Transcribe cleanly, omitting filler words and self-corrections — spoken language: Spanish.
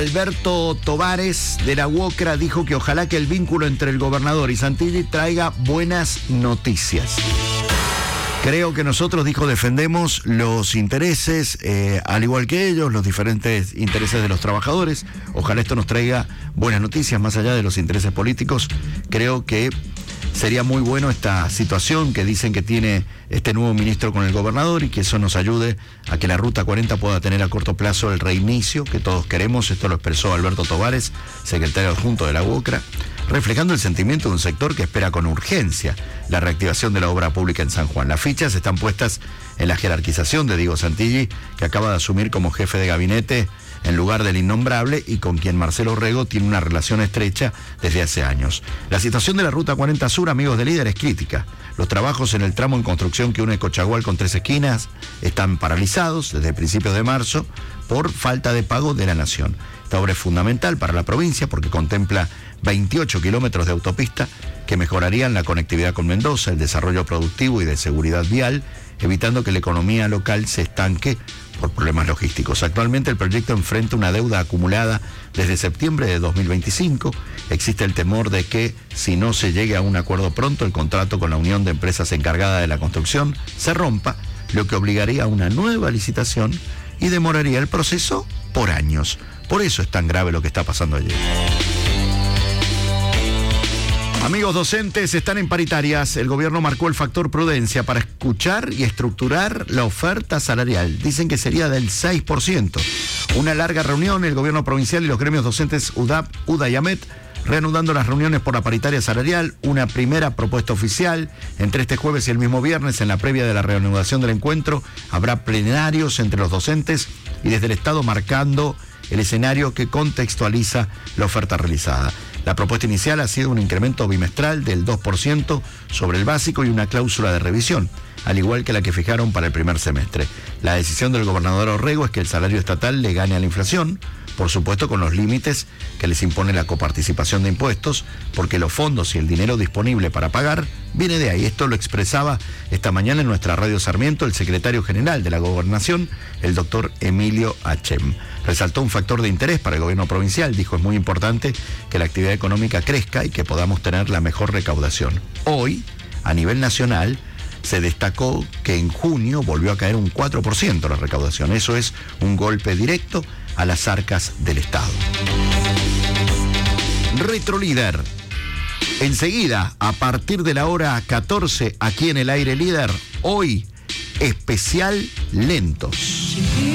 Alberto Tovares de la UOCRA dijo que ojalá que el vínculo entre el gobernador y Santilli traiga buenas noticias. Creo que nosotros, dijo, defendemos los intereses, al igual que ellos, los diferentes intereses de los trabajadores. Ojalá esto nos traiga buenas noticias, más allá de los intereses políticos. Creo que sería muy bueno esta situación que dicen que tiene este nuevo ministro con el gobernador y que eso nos ayude a que la Ruta 40 pueda tener a corto plazo el reinicio que todos queremos. Esto lo expresó Alberto Tovares, secretario adjunto de la UOCRA, reflejando el sentimiento de un sector que espera con urgencia la reactivación de la obra pública en San Juan. Las fichas están puestas en la jerarquización de Diego Santilli, que acaba de asumir como jefe de gabinete en lugar del innombrable y con quien Marcelo Rego tiene una relación estrecha desde hace años. La situación de la Ruta 40 Sur, amigos de Líder, es crítica. Los trabajos en el tramo en construcción que une Cochagual con Tres Esquinas están paralizados desde principios de marzo por falta de pago de la Nación. Esta obra es fundamental para la provincia porque contempla 28 kilómetros de autopista que mejorarían la conectividad con Mendoza, el desarrollo productivo y de seguridad vial, evitando que la economía local se estanque por problemas logísticos. Actualmente el proyecto enfrenta una deuda acumulada desde septiembre de 2025. Existe el temor de que, si no se llegue a un acuerdo pronto, el contrato con la Unión de Empresas encargada de la construcción se rompa, lo que obligaría a una nueva licitación y demoraría el proceso por años. Por eso es tan grave lo que está pasando allí. Amigos docentes, están en paritarias. El gobierno marcó el factor prudencia para escuchar y estructurar la oferta salarial. Dicen que sería del 6%. Una larga reunión, el gobierno provincial y los gremios docentes UDAP, UDA y AMET, reanudando las reuniones por la paritaria salarial. Una primera propuesta oficial. Entre este jueves y el mismo viernes, en la previa de la reanudación del encuentro, habrá plenarios entre los docentes y desde el Estado marcando el escenario que contextualiza la oferta realizada. La propuesta inicial ha sido un incremento bimestral del 2% sobre el básico y una cláusula de revisión, al igual que la que fijaron para el primer semestre. La decisión del gobernador Orrego es que el salario estatal le gane a la inflación, por supuesto con los límites que les impone la coparticipación de impuestos, porque los fondos y el dinero disponible para pagar viene de ahí. Esto lo expresaba esta mañana en nuestra Radio Sarmiento el secretario general de la Gobernación, el doctor Emilio Achem. Resaltó un factor de interés para el gobierno provincial. Dijo, es muy importante que la actividad económica crezca y que podamos tener la mejor recaudación. Hoy, a nivel nacional, se destacó que en junio volvió a caer un 4% la recaudación. Eso es un golpe directo a las arcas del Estado. Retrolíder. Enseguida, a partir de la hora 14, aquí en el Aire Líder, hoy, especial lentos.